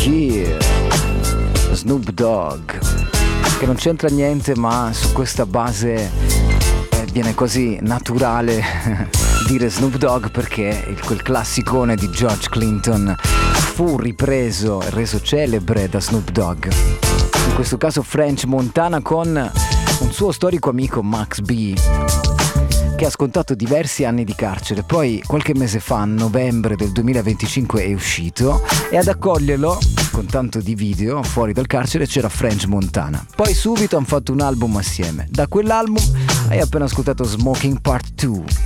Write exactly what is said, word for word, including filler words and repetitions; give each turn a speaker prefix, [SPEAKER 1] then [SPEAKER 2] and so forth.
[SPEAKER 1] Yeah, Snoop Dogg, che non c'entra niente, ma su questa base eh, viene quasi naturale dire Snoop Dogg, perché il, quel classicone di George Clinton fu ripreso e reso celebre da Snoop Dogg. In questo caso French Montana con un suo storico amico Max B, che ha scontato diversi anni di carcere. Poi qualche mese fa, a novembre del duemilaventicinque, è uscito, e ad accoglierlo con tanto di video fuori dal carcere c'era French Montana. Poi subito hanno fatto un album assieme. Da quell'album hai appena ascoltato Smoking Part due.